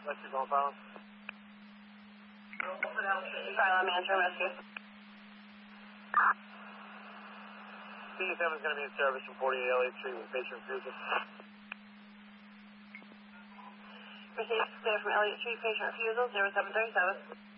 What's your call, Colin? Silent Manager Rescue. C7 is going to be in service from 48 Elliott Street with patient refusal. Received clear from Elliott Street, patient refusal 0737.